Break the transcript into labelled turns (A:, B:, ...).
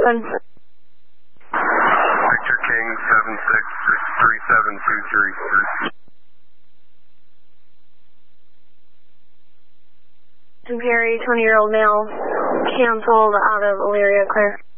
A: open.
B: Victor King 763723.
A: Perry, 20-year-old male, canceled out of Elyria, clear.